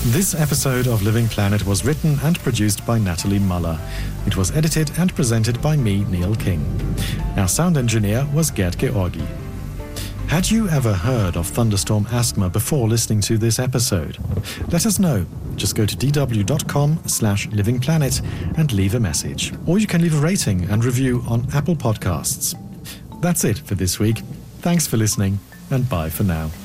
This episode of Living Planet was written and produced by Natalie Muller. It was edited and presented by me, Neil King. Our sound engineer was Gerd Georgi. Had you ever heard of thunderstorm asthma before listening to this episode? Let us know. Just go to dw.com/livingplanet and leave a message. Or you can leave a rating and review on Apple Podcasts. That's it for this week. Thanks for listening, and bye for now.